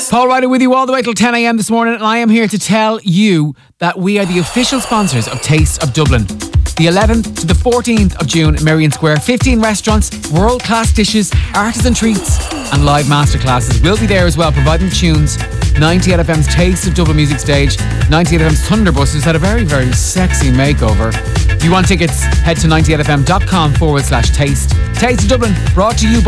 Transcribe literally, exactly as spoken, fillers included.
Paul Ryder with you all the way till ten a.m. this morning, and I am here to tell you that we are the official sponsors of Taste of Dublin. The eleventh to the fourteenth of June in Merrion Square. fifteen restaurants, world-class dishes, artisan treats and live masterclasses. We'll be there as well, providing tunes. ninety-eight F M's Taste of Dublin music stage. ninety-eight F M's Thunderbus has had a very, very sexy makeover. If you want tickets, head to ninety-eight F M dot com forward slash taste. Taste of Dublin, brought to you by